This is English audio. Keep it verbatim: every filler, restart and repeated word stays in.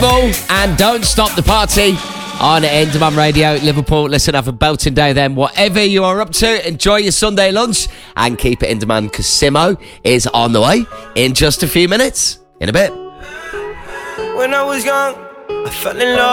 Minimal and Don't Stop the Party on In Demand Radio, Liverpool. Listen, have a belting day then. Whatever you are up to, enjoy your Sunday lunch and keep it in demand because Simo is on the way in just a few minutes. In a bit. When I was young, I fell in love.